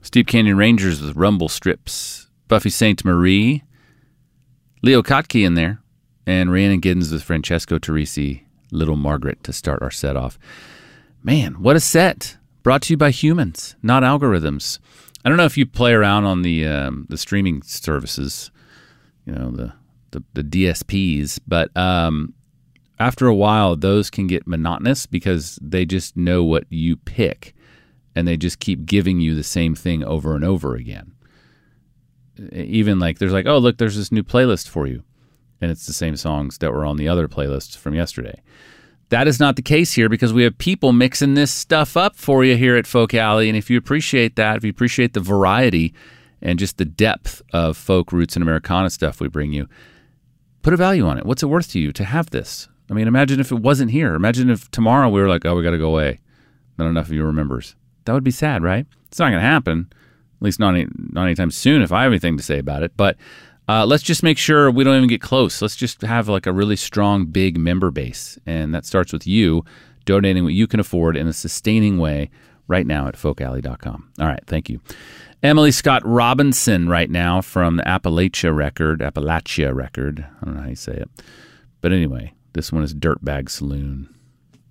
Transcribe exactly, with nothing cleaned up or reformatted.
Steep Canyon Rangers with Rumble Strips. Buffy Sainte Marie. Leo Kottke in there. And Rhiannon Giddens with Francesco Teresi, Little Margaret to start our set off. Man, what a set. Brought to you by humans, not algorithms. I don't know if you play around on the um, the streaming services, you know, the, the, the D S Ps, but um, after a while, those can get monotonous because they just know what you pick, and they just keep giving you the same thing over and over again. Even like, there's like, oh, look, there's this new playlist for you. And it's the same songs that were on the other playlists from yesterday. That is not the case here because we have people mixing this stuff up for you here at Folk Alley. And if you appreciate that, if you appreciate the variety and just the depth of folk, roots, and Americana stuff we bring you, put a value on it. What's it worth to you to have this? I mean, imagine if it wasn't here. Imagine if tomorrow we were like, oh, we got to go away. Not enough of you remembers. That would be sad, right? It's not going to happen, at least not, any, not anytime soon if I have anything to say about it. But Uh, let's just make sure we don't even get close. Let's just have like a really strong, big member base. And that starts with you donating what you can afford in a sustaining way right now at folk alley dot com. All right, thank you. Emily Scott Robinson right now from the Appalachia record, Appalachia record. I don't know how you say it. But anyway, this one is Dirtbag Saloon.